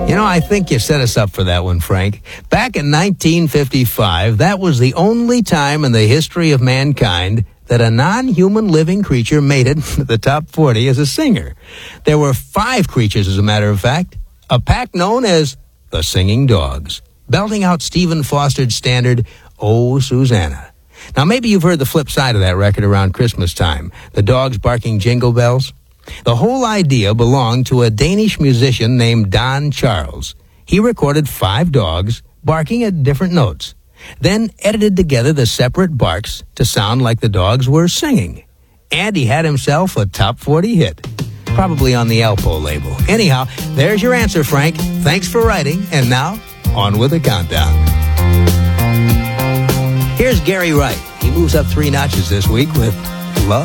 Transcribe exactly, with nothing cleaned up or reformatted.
You know, I think you set us up for that one, Frank. Back in nineteen fifty-five, that was the only time in the history of mankind that a non-human living creature made it to the top forty as a singer. There were five creatures, as a matter of fact, a pack known as the Singing Dogs, belting out Stephen Foster's standard, Oh, Susanna. Now, maybe you've heard the flip side of that record around Christmas time, the dogs barking jingle bells. The whole idea belonged to a Danish musician named Don Charles. He recorded five dogs barking at different notes, then edited together the separate barks to sound like the dogs were singing. And he had himself a top forty hit, probably on the Alpo label. Anyhow, there's your answer, Frank. Thanks for writing. And now, on with the countdown. Here's Gary Wright. He moves up three notches this week with Love